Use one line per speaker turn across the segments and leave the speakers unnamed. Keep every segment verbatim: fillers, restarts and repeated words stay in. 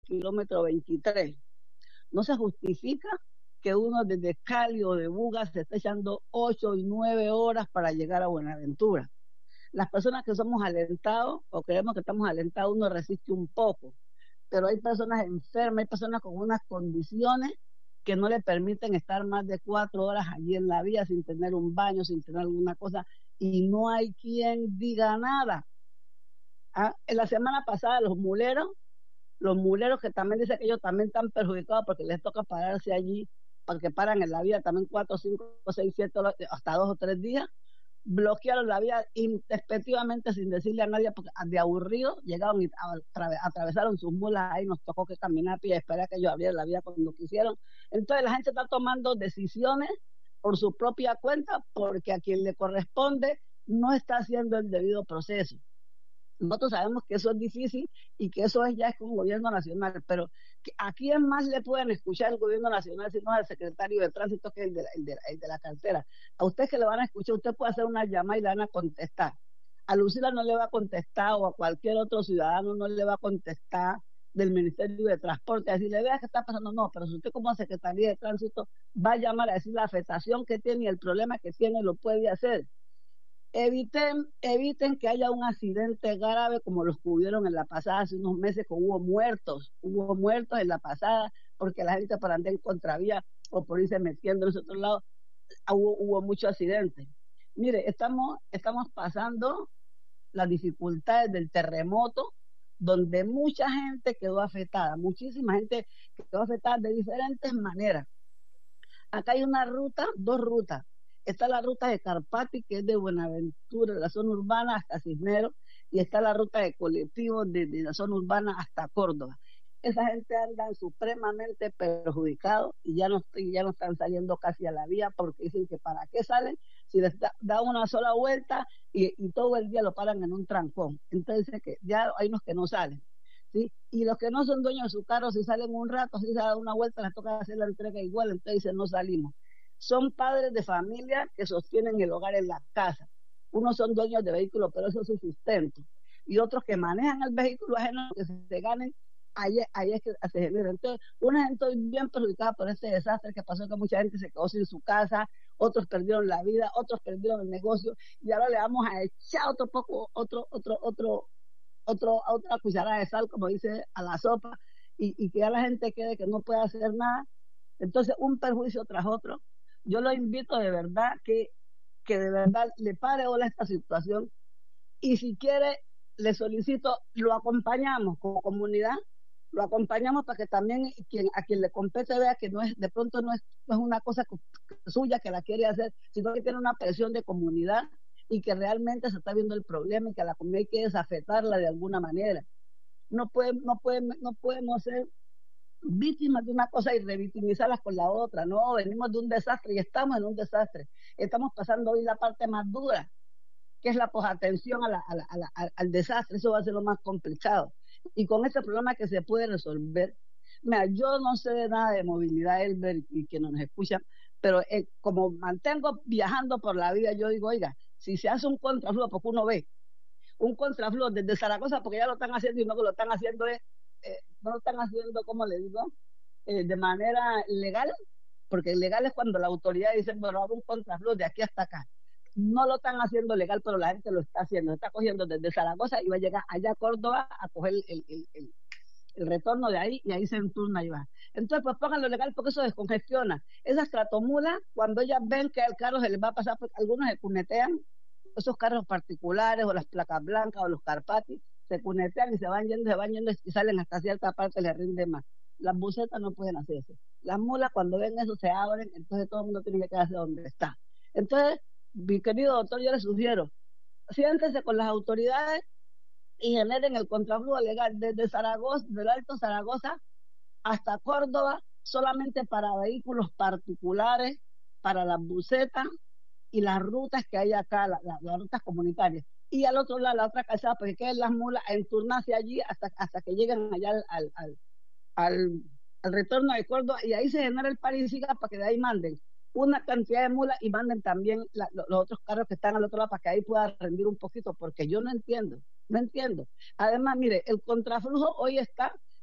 kilómetro veintitrés. No se justifica que uno desde Cali o de Buga se esté echando ocho y nueve horas para llegar a Buenaventura. Las personas que somos alentados o creemos que estamos alentados, uno resiste un poco, pero hay personas enfermas, hay personas con unas condiciones que no le permiten estar más de cuatro horas allí en la vía sin tener un baño, sin tener alguna cosa, y no hay quien diga nada. ¿Ah? En la semana pasada los muleros, los muleros que también dicen que ellos también están perjudicados porque les toca pararse allí, porque paran en la vía también cuatro, cinco, seis, siete, hasta dos o tres días, bloquearon la vía respectivamente sin decirle a nadie, porque de aburrido llegaron y atravesaron sus mulas, ahí nos tocó que caminar a pie, esperar que ellos abrieran la vía cuando quisieron. Entonces la gente está tomando decisiones por su propia cuenta, porque a quien le corresponde no está haciendo el debido proceso. Nosotros sabemos que eso es difícil y que eso es ya es con un gobierno nacional, pero ¿a quién más le pueden escuchar el gobierno nacional si no al secretario de tránsito, que es el de, la, el, de, el de la cartera? A usted que le van a escuchar, usted puede hacer una llamada y le van a contestar. A Lucila no le va a contestar, o a cualquier otro ciudadano no le va a contestar del Ministerio de Transporte, a decirle, vea qué está pasando. No, pero si usted como Secretaría de Tránsito va a llamar a decir la afectación que tiene y el problema que tiene, lo puede hacer. Eviten, eviten que haya un accidente grave como los que hubieron en la pasada, hace unos meses, que hubo muertos, hubo muertos en la pasada, porque la gente por andar en contravía o por irse metiendo en ese otro lado, hubo, hubo muchos accidentes. Mire, estamos, estamos pasando las dificultades del terremoto, donde mucha gente quedó afectada, muchísima gente quedó afectada de diferentes maneras. Acá hay una ruta, dos rutas. Está la ruta de Carpati, que es de Buenaventura, de la zona urbana hasta Cisneros, y está la ruta de colectivos de, de la zona urbana hasta Córdoba. Esa gente anda supremamente perjudicados y ya no, ya no están saliendo casi a la vía, porque dicen que para qué salen si les da, da una sola vuelta y, y todo el día lo paran en un trancón. Entonces dicen que ya hay unos que no salen, ¿sí? Y los que no son dueños de su carro, si salen un rato, si se da una vuelta, les toca hacer la entrega igual, entonces dicen no salimos. Son padres de familia que sostienen el hogar en la casa. Unos son dueños de vehículos, pero eso es su sustento. Y otros que manejan el vehículo ajeno, que se ganen, ahí, ahí es que se genera. Entonces, una gente bien perjudicada por este desastre que pasó, que mucha gente se quedó sin su casa, otros perdieron la vida, otros perdieron el negocio, y ahora le vamos a echar otro poco, otro, otro, otro, otro, otra cucharada de sal, como dice, a la sopa, y, y que ya la gente quede que no puede hacer nada. Entonces, un perjuicio tras otro. Yo lo invito de verdad que, que de verdad le pare bola a esta situación, y si quiere, le solicito, lo acompañamos como comunidad, lo acompañamos para que también quien, a quien le compete vea que no es, de pronto no es, no es una cosa suya que la quiere hacer, sino que tiene una presión de comunidad y que realmente se está viendo el problema y que a la comunidad hay que desafectarla de alguna manera. No, puede, no, puede, no podemos ser víctimas de una cosa y revictimizarlas con la otra. No, venimos de un desastre y estamos en un desastre. Estamos pasando hoy la parte más dura, que es la posatención a la, a la, a la, al desastre. Eso va a ser lo más complicado. Y con este problema que se puede resolver, mira, yo no sé de nada de movilidad, Elber, y que no nos escuchan, pero eh, como mantengo viajando por la vida, yo digo, oiga, si se hace un contraflujo, porque uno ve un contraflujo desde Zaragoza, porque ya lo están haciendo y no que lo están haciendo es Eh, no lo están haciendo, como le digo, eh, de manera legal, porque legal es cuando la autoridad dice, bueno, hago un contraflujo de aquí hasta acá. No lo están haciendo legal, pero la gente lo está haciendo, está cogiendo desde Zaragoza y va a llegar allá a Córdoba a coger el, el, el, el retorno de ahí, y ahí se enturna y va. Entonces, pues pónganlo legal, porque eso descongestiona. Esas tratomulas, cuando ellas ven que el carro se les va a pasar, pues algunos se cunetean, esos carros particulares o las placas blancas o los Carpati, se cunetean y se van yendo, se van yendo y salen hasta cierta parte, les rinde más. Las busetas no pueden hacer eso. Las mulas, cuando ven eso, se abren, entonces todo el mundo tiene que quedarse donde está. Entonces, mi querido doctor, yo le sugiero, siéntese con las autoridades y generen el contraflujo legal desde Zaragoza, del Alto Zaragoza hasta Córdoba, solamente para vehículos particulares, para las busetas y las rutas que hay acá, la, la, las rutas comunitarias. Y al otro lado, la otra calzada, porque queden las mulas a enturnarse allí hasta, hasta que lleguen allá al, al, al, al, al retorno de Córdoba, y ahí se genera el parisiga para que de ahí manden una cantidad de mulas y manden también la, los, los otros carros que están al otro lado para que ahí pueda rendir un poquito, porque yo no entiendo, no entiendo. Además, mire, el contraflujo hoy está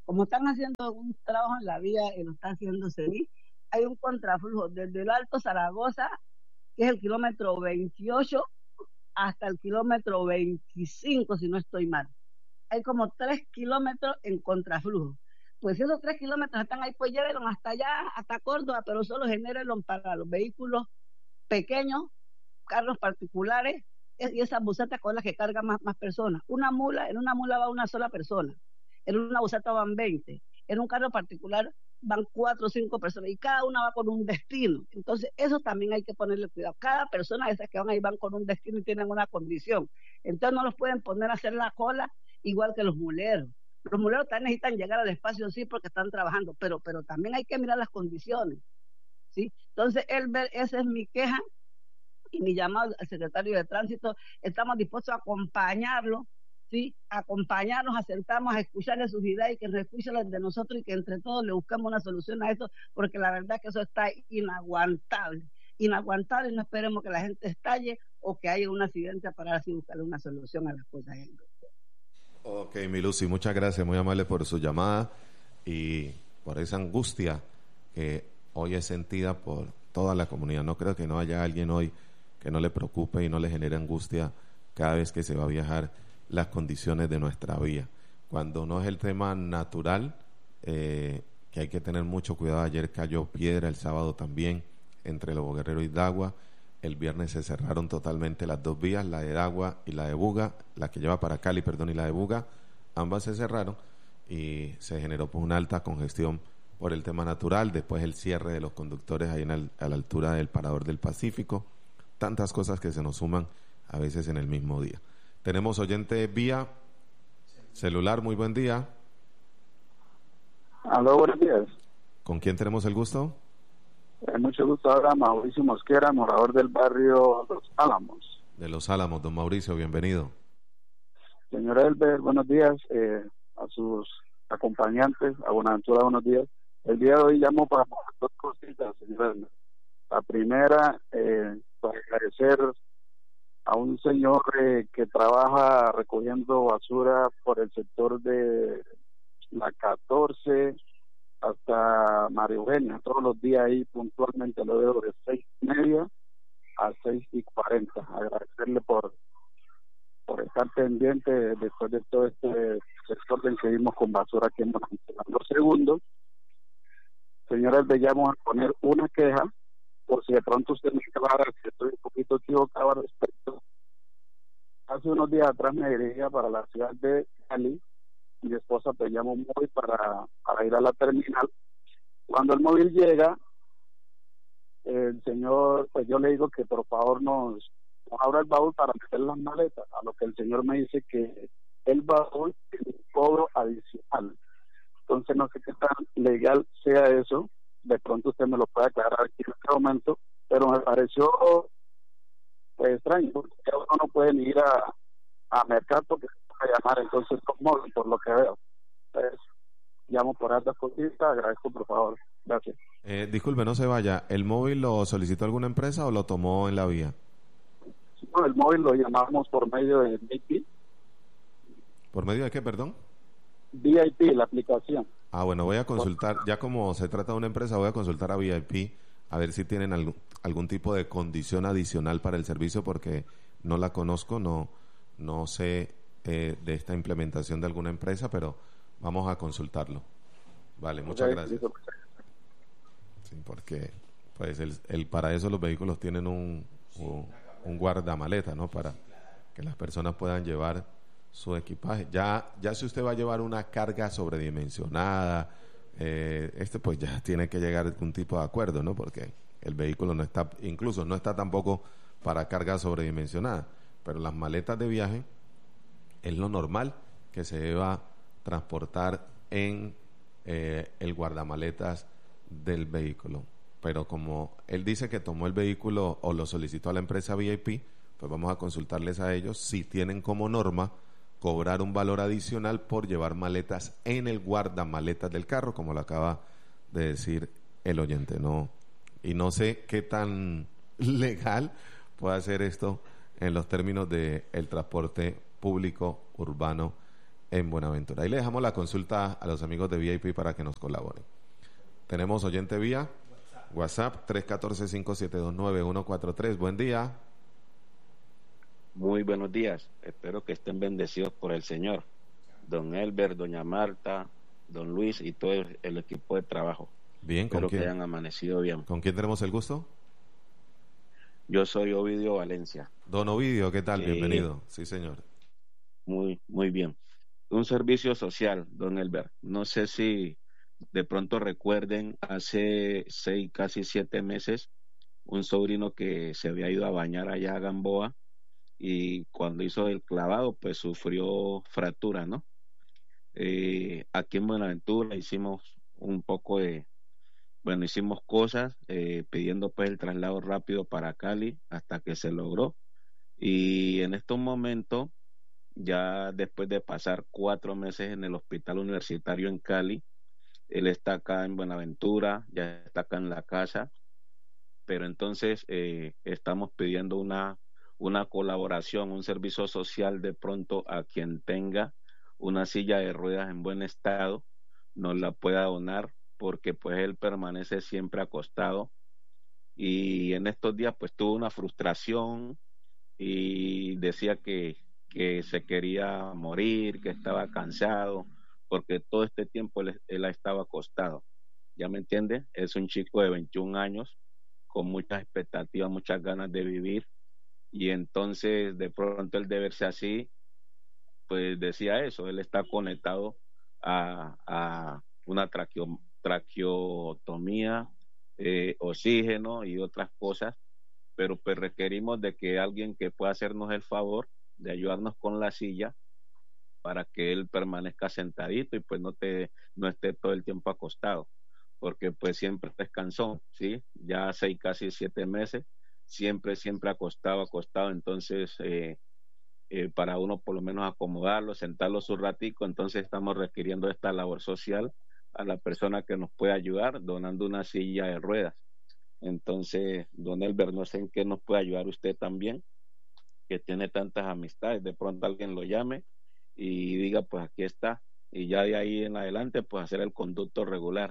como están haciendo un trabajo en la vía y lo está haciendo CENI, hay un contraflujo desde el Alto Zaragoza, que es el kilómetro veintiocho, hasta el kilómetro veinticinco, si no estoy mal. Hay como tres kilómetros en contraflujo. Pues si esos tres kilómetros están ahí, pues llévenlo hasta allá, hasta Córdoba, pero solo genérenlo para los vehículos pequeños, carros particulares, y esas busetas con las que cargan más, más personas. Una mula, en una mula va una sola persona, en una buseta van veinte, en un carro particular van cuatro o cinco personas, y cada una va con un destino. Entonces, eso también hay que ponerle cuidado. Cada persona de esas que van ahí van con un destino y tienen una condición. Entonces, no los pueden poner a hacer la cola igual que los muleros. Los muleros también necesitan llegar al espacio, sí, porque están trabajando, pero, pero también hay que mirar las condiciones, ¿sí? Entonces, él, esa es mi queja y mi llamado al secretario de Tránsito. Estamos dispuestos a acompañarlo, ¿sí? Acompañarnos, a sentarnos, a escucharle sus ideas y que nos escuchen las de nosotros y que entre todos le busquemos una solución a eso, porque la verdad es que eso está inaguantable, inaguantable, y no esperemos que la gente estalle o que haya un accidente para así buscarle una solución a las cosas.
Ok, mi Lucy, muchas gracias, muy amable por su llamada y por esa angustia que hoy es sentida por toda la comunidad. No creo que no haya alguien hoy que no le preocupe y no le genere angustia cada vez que se va a viajar las condiciones de nuestra vía. Cuando no es el tema natural, eh, que hay que tener mucho cuidado. Ayer cayó piedra, el sábado también, entre Lobo Guerrero y Dagua. El viernes se cerraron totalmente las dos vías, la de Dagua y la de Buga, la que lleva para Cali, perdón, y la de Buga. Ambas se cerraron y se generó pues una alta congestión por el tema natural. Después el cierre de los conductores ahí en el, a la altura del Parador del Pacífico. Tantas cosas que se nos suman a veces en el mismo día. Tenemos oyente vía celular, muy buen día.
Aló, buenos días.
¿Con quién tenemos el gusto?
Eh, mucho gusto, ahora Mauricio Mosquera, morador del barrio Los Álamos.
De Los Álamos, don Mauricio, bienvenido.
Señor Elber, buenos días, eh, a sus acompañantes, a Buenaventura, buenos días. El día de hoy llamo para dos cositas, señor Elber. La primera, eh, para agradecer a un señor eh, que trabaja recogiendo basura por el sector de la catorce hasta María Eugenia, todos los días ahí puntualmente lo veo de seis y media a seis y cuarenta. Agradecerle por por estar pendiente después de todo este sector del que vimos con basura aquí en Buenaventura. Lo segundo, señores, le llamo a poner una queja, por si de pronto usted me aclara si estoy un poquito equivocado al respecto. Hace unos días atrás me dirigía para la ciudad de Cali. Mi esposa pues llamó un móvil para, para ir a la terminal. Cuando el móvil llega, el señor, pues yo le digo que por favor nos, nos abra el baúl para meter las maletas, a lo que el señor me dice que el baúl es un cobro adicional. Entonces no sé qué tan legal sea eso, de pronto usted me lo puede aclarar aquí en este momento, pero me pareció pues extraño, porque uno no puede ni ir a, a mercado porque a llamar entonces con móvil, por lo que veo. Entonces, llamo por estas cositas, agradezco por favor. Gracias.
Eh, disculpe, no se vaya. ¿El móvil lo solicitó alguna empresa o lo tomó en la vía?
No, el móvil lo llamamos por medio de V I P.
¿Por medio de qué, perdón?
V I P, la aplicación.
Ah, bueno, voy a consultar, ya como se trata de una empresa, voy a consultar a V I P a ver si tienen algún, algún tipo de condición adicional para el servicio, porque no la conozco, no, no sé eh, de esta implementación de alguna empresa, pero vamos a consultarlo. Vale, muchas gracias. Sí, porque pues el, el para eso los vehículos tienen un, un, un guardamaleta, ¿no? Para que las personas puedan llevar su equipaje. Ya, ya si usted va a llevar una carga sobredimensionada, eh, este pues ya tiene que llegar a algún tipo de acuerdo, ¿no? Porque el vehículo no está, incluso no está tampoco para carga sobredimensionada, pero las maletas de viaje es lo normal que se deba transportar en eh, el guardamaletas del vehículo. Pero como él dice que tomó el vehículo o lo solicitó a la empresa V I P, pues vamos a consultarles a ellos si tienen como norma cobrar un valor adicional por llevar maletas en el guardamaletas del carro, como lo acaba de decir el oyente, ¿no? Y no sé qué tan legal puede ser esto en los términos de el transporte público urbano en Buenaventura. Ahí le dejamos la consulta a los amigos de V I P para que nos colaboren. Tenemos oyente vía WhatsApp tres uno cuatro, cinco siete dos, nueve uno cuatro tres. Buen día.
Muy buenos días. Espero que estén bendecidos por el Señor. Don Elber, doña Marta, don Luis y todo el, el equipo de trabajo.
Bien, ¿con
Espero
quién?
que hayan amanecido bien.
¿Con quién tenemos el gusto?
Yo soy Ovidio Valencia.
Don Ovidio, ¿qué tal?
Sí.
Bienvenido. Sí, señor.
Muy, muy bien. Un servicio social, don Elber. No sé si de pronto recuerden, hace seis, casi siete meses, un sobrino que se había ido a bañar allá a Gamboa y cuando hizo el clavado, pues sufrió fractura, ¿no? Eh, aquí en Buenaventura hicimos un poco de, bueno, hicimos cosas eh, pidiendo pues el traslado rápido para Cali hasta que se logró. Y en estos momentos, ya después de pasar cuatro meses en el hospital universitario en Cali, él está acá en Buenaventura, ya está acá en la casa, pero entonces eh, estamos pidiendo una, una colaboración, un servicio social de pronto a quien tenga una silla de ruedas en buen estado, nos la pueda donar, porque pues él permanece siempre acostado y en estos días pues tuvo una frustración y decía que, que se quería morir, que estaba cansado, porque todo este tiempo él, él ha estado acostado. ¿Ya me entiende? Es un chico de veintiún años, con muchas expectativas, muchas ganas de vivir, y entonces de pronto el de verse así, pues decía eso, él está conectado a, a una traqueo, traqueotomía, eh, oxígeno y otras cosas, pero pues requerimos de que alguien que pueda hacernos el favor de ayudarnos con la silla para que él permanezca sentadito y pues no te no esté todo el tiempo acostado, porque pues siempre es cansón, ¿sí? Ya hace casi siete meses, siempre, siempre acostado, acostado, entonces eh, eh, para uno por lo menos acomodarlo, sentarlo su ratico, entonces estamos requiriendo esta labor social a la persona que nos puede ayudar donando una silla de ruedas. Entonces, don Elber, no sé en qué nos puede ayudar usted también, que tiene tantas amistades, de pronto alguien lo llame y diga, pues aquí está, y ya de ahí en adelante, pues hacer el conducto regular.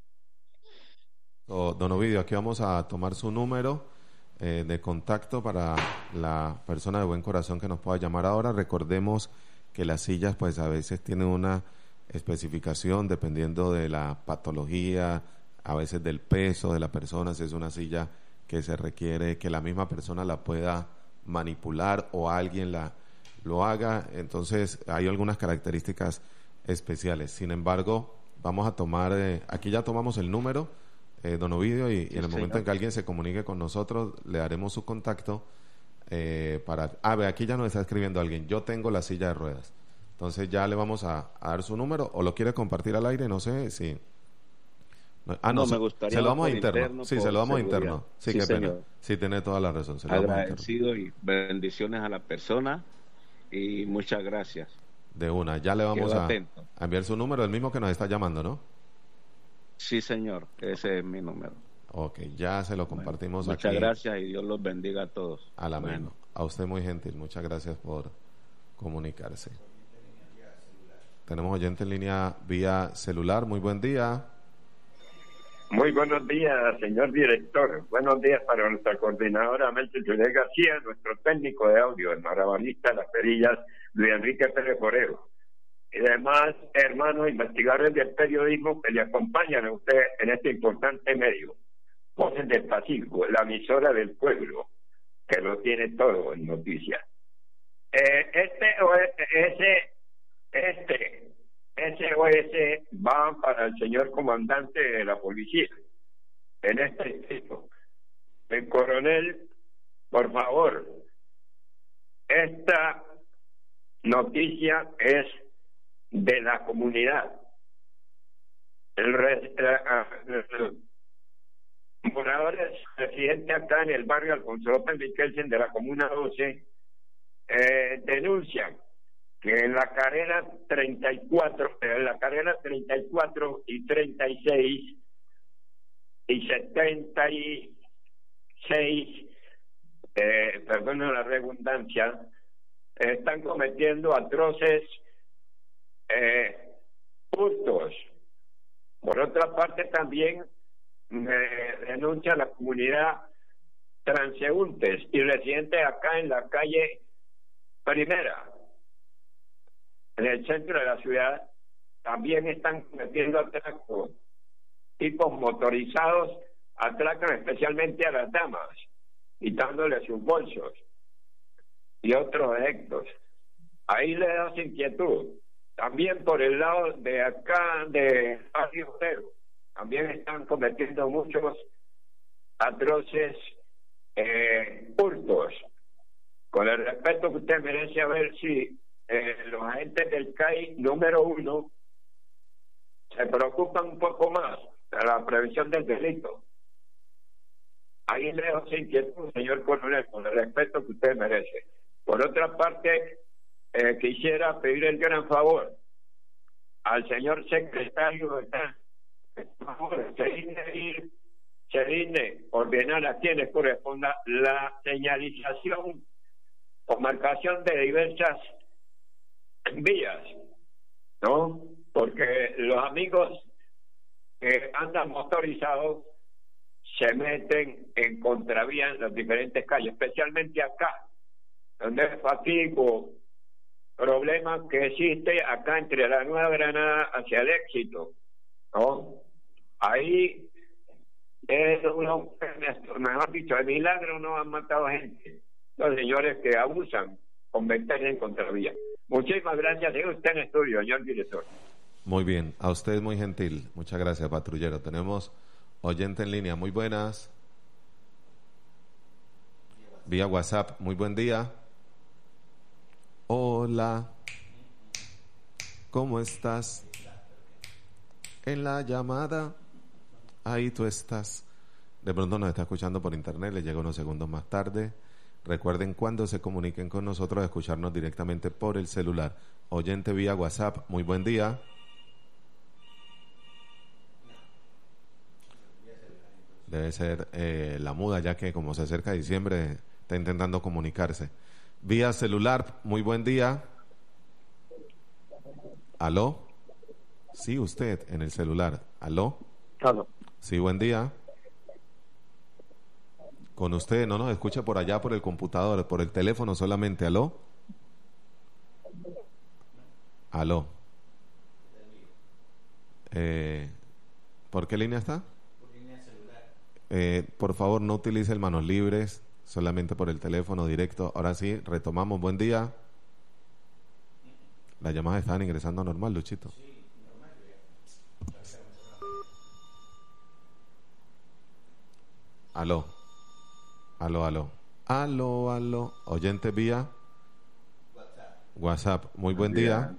Oh, don Ovidio, aquí vamos a tomar su número eh, de contacto para la persona de buen corazón que nos pueda llamar ahora. Recordemos que las sillas, pues a veces tienen una especificación dependiendo de la patología, a veces del peso de la persona, si es una silla que se requiere que la misma persona la pueda manipular o alguien la lo haga, entonces hay algunas características especiales. Sin embargo, vamos a tomar, eh, aquí ya tomamos el número, eh, don Ovidio, y, y en el momento en que alguien se comunique con nosotros, le daremos su contacto eh, para... Ah, ve, aquí ya nos está escribiendo alguien, yo tengo la silla de ruedas. Entonces ya le vamos a, a dar su número, o lo quiere compartir al aire, no sé si... Ah, no,
no,
se,
me gustaría
se lo damos interno.
interno
Sí, se lo damos
seguridad.
interno. Sí,
Sí,
qué
señor.
pena. Sí, tiene toda la razón. Se lo damos
Agradecido y bendiciones a la persona y muchas gracias.
De una, ya le vamos a,
atento.
a enviar su número, el mismo que nos está llamando, ¿no?
Sí, señor, ese es mi número.
Ok, ya se lo compartimos
bueno,
aquí.
Muchas gracias y Dios los bendiga a todos.
A la
bueno.
mano. A usted muy gentil, muchas gracias por comunicarse. Tenemos oyente en línea vía celular, muy buen día.
Muy buenos días, señor director. Buenos días para nuestra coordinadora Melchor Juliet García, nuestro técnico de audio, el maravilista de las perillas, Luis Enrique Pérez Forero, y demás hermanos investigadores del periodismo que le acompañan a usted en este importante medio. Voces del Pacífico, la emisora del pueblo, que lo tiene todo en noticias. Eh, este o ese, este, S O S va para el señor comandante de la policía en este distrito. El coronel, por favor, esta noticia es de la comunidad. El, el, el moradores residentes acá en el barrio Alfonso López Michelsen de la comuna doce eh, denuncian que en la carrera treinta y cuatro, en la carrera treinta y cuatro y treinta y seis y setenta y seis, eh, perdón la redundancia, eh, están cometiendo atroces eh, hurtos. Por otra parte, también me denuncia la comunidad transeúntes y residentes acá en la calle Primera, en el centro de la ciudad. También están cometiendo atracos, tipos motorizados atracan especialmente a las damas, quitándoles sus bolsos y otros efectos. Ahí le das inquietud. También por el lado de acá, de Barrio Cero, también están cometiendo muchos atroces eh, hurtos. Con el respeto que usted merece, a ver si eh, los agentes del C A I número uno se preocupan un poco más de la prevención del delito. Ahí le doy inquietud, señor coronel, con el respeto que usted merece. Por otra parte, eh, quisiera pedir el gran favor al señor secretario de favor, se digne ir, se digne ordenar a quienes corresponda la señalización o marcación de diversas vías, ¿no? Porque los amigos que andan motorizados se meten en contravía en las diferentes calles, especialmente acá, donde es fatigo, problema que existe acá entre la Nueva Granada hacia el Éxito, ¿no? Ahí es uno, mejor dicho, de milagro no han matado gente los señores que abusan con meterse en contravía. Muchísimas gracias, señor usted en estudio, señor director.
Muy bien, a usted es muy gentil. Muchas gracias, patrullero. Tenemos oyente en línea. Muy buenas. Vía WhatsApp. Muy buen día. Hola. ¿Cómo estás? En la llamada. Ahí tú estás. De pronto nos está escuchando por internet. Le llega unos segundos más tarde. Recuerden, cuando se comuniquen con nosotros, escucharnos directamente por el celular. Oyente vía WhatsApp. Muy buen día. Debe ser eh, la muda, ya que como se acerca diciembre está intentando comunicarse. Vía celular, muy buen día. ¿Aló? Sí, usted en el celular. ¿Aló?
Aló.
Sí, buen día. Con usted, no nos escucha por allá por el computador, por el teléfono solamente. ¿Aló? ¿Aló? Eh, ¿Por qué línea está? Eh, por favor, no utilice el manos libres, solamente por el teléfono directo. Ahora sí, retomamos. Buen día. Las llamadas estaban ingresando normal, Luchito. Aló. Aló, aló. Aló, aló. Oyente vía WhatsApp. Muy buen día.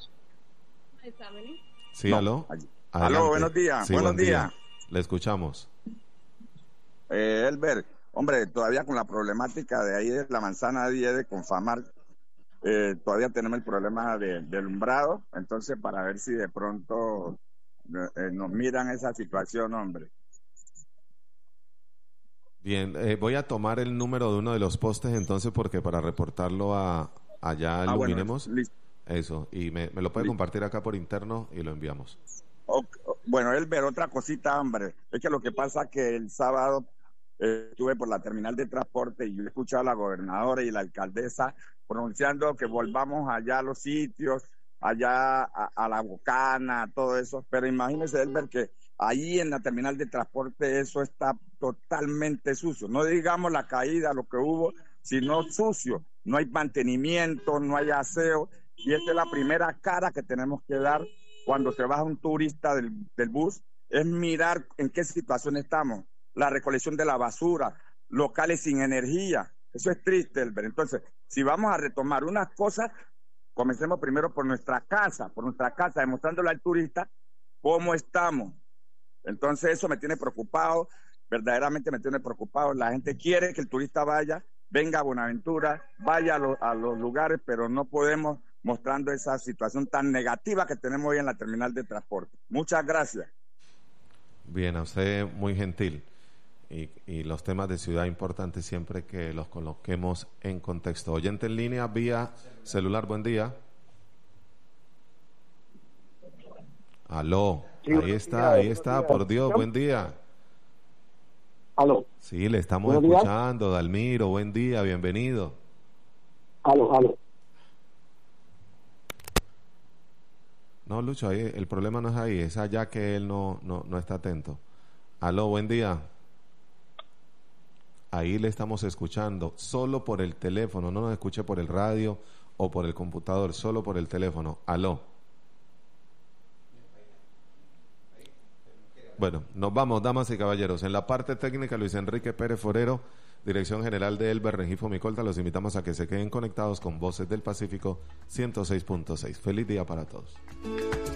Sí, aló.
Adelante.
Aló,
buenos días.
Sí,
buenos
buen día.
días.
Le escuchamos.
Eh, Elber, hombre, todavía con la problemática de ahí de la manzana diez de Confamar, eh, todavía tenemos el problema de, del umbrado, entonces para ver si de pronto eh, nos miran esa situación, hombre.
Bien, eh, voy a tomar el número de uno de los postes entonces, porque para reportarlo a allá
Ah,
iluminemos.
bueno,
Eso, y me, me lo puede
Listo.
compartir acá por interno y lo enviamos.
O- o- bueno, Elber, otra cosita, hombre, es que lo que pasa que el sábado eh, estuve por la terminal de transporte y yo he escuchado a la gobernadora y la alcaldesa pronunciando que volvamos allá a los sitios, allá a, a la Bocana, todo eso, pero imagínese, Elber, que ahí en la terminal de transporte eso está totalmente sucio, no digamos la caída, lo que hubo, sino sucio, no hay mantenimiento, no hay aseo, y esta es la primera cara que tenemos que dar cuando se baja un turista del, del bus, es mirar en qué situación estamos, la recolección de la basura, locales sin energía, eso es triste, Elber. Entonces, si vamos a retomar unas cosas, comencemos primero por nuestra casa, por nuestra casa, demostrándole al turista cómo estamos. Entonces, eso me tiene preocupado, verdaderamente me tiene preocupado. La gente quiere que el turista vaya, venga a Buenaventura, vaya a, lo, a los lugares, pero no podemos mostrando esa situación tan negativa que tenemos hoy en la terminal de transporte. Muchas gracias.
Bien, a usted muy gentil. Y, y los temas de ciudad importantes siempre que los coloquemos en contexto. Oyente en línea vía celular, buen día. Aló,
Sí,
ahí
buenos
está,
días,
ahí
buenos
está,
días.
por Dios, buen día.
Aló,
Sí, le estamos
Buenos días.
escuchando, Dalmiro, buen día, bienvenido.
aló, aló.
No, Lucho, ahí, el problema no es ahí, es allá que él no, no, no está atento. Aló, buen día. Ahí le estamos escuchando, solo por el teléfono, no nos escuche por el radio o por el computador, solo por el teléfono. Aló. Bueno, nos vamos, damas y caballeros. En la parte técnica, Luis Enrique Pérez Forero, Dirección General de Elber Rengifo Micolta. Los invitamos a que se queden conectados con Voces del Pacífico ciento seis punto seis. Feliz día para todos.